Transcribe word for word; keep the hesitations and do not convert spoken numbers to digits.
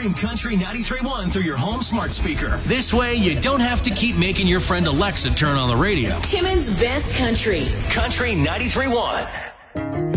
Stream Country ninety-three point one through your home smart speaker. This way, you don't have to keep making your friend Alexa turn on the radio. Timmins Best Country. Country ninety-three point one.